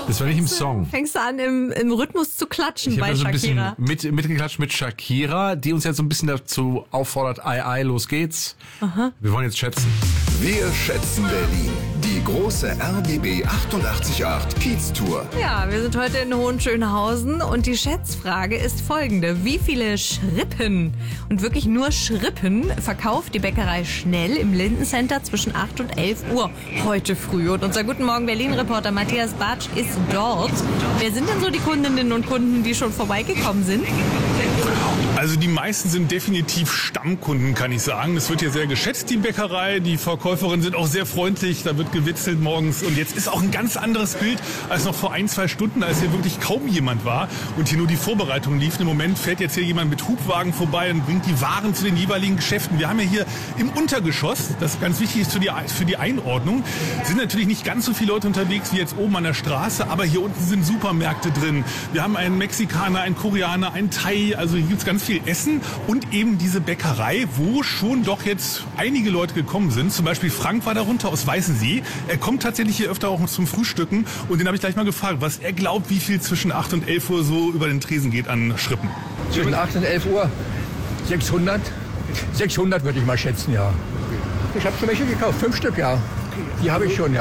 Das war nicht im Song. Fängst du an, im Rhythmus zu klatschen Ich bei habe so ein Shakira. bisschen mitgeklatscht mit Shakira, die uns jetzt so ein bisschen dazu auffordert, ei, los geht's. Aha. Wir wollen jetzt schätzen. Wir schätzen Berlin. Die große RBB 888 Kiez-Tour. Ja, wir sind heute in Hohenschönhausen und die Schätzfrage ist folgende. Wie viele Schrippen, und wirklich nur Schrippen, verkauft die Bäckerei Schnell im Lindencenter zwischen 8 und 11 Uhr heute früh? Und unser Guten Morgen Berlin-Reporter Matthias Bartsch ist dort. Wer sind denn so die Kundinnen und Kunden, die schon vorbeigekommen sind? Also die meisten sind definitiv Stammkunden, kann ich sagen. Es wird hier sehr geschätzt, die Bäckerei. Die Verkäuferinnen sind auch sehr freundlich. Da wird gewitzelt morgens. Und jetzt ist auch ein ganz anderes Bild als noch vor 1-2 Stunden, als hier wirklich kaum jemand war und hier nur die Vorbereitungen liefen. Im Moment fährt jetzt hier jemand mit Hubwagen vorbei und bringt die Waren zu den jeweiligen Geschäften. Wir haben ja hier im Untergeschoss, das ganz wichtig ist für die Einordnung, sind natürlich nicht ganz so viele Leute unterwegs wie jetzt oben an der Straße, aber hier unten sind Supermärkte drin. Wir haben einen Mexikaner, einen Koreaner, einen Thai, also hier gibt's ganz viel Essen und eben diese Bäckerei, wo schon doch jetzt einige Leute gekommen sind. Zum Beispiel Frank war darunter aus Weißensee. Er kommt tatsächlich hier öfter auch zum Frühstücken und den habe ich gleich mal gefragt, was er glaubt, wie viel zwischen 8 und 11 Uhr so über den Tresen geht an Schrippen. Zwischen 8 und 11 Uhr 600. 600 würde ich mal schätzen, ja. Ich habe schon welche gekauft, 5 Stück, ja. Die habe ich schon, ja.